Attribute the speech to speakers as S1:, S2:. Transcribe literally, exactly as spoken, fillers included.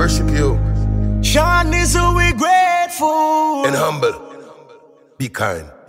S1: worship you.
S2: Sean is so we grateful.
S1: And humble. Be kind.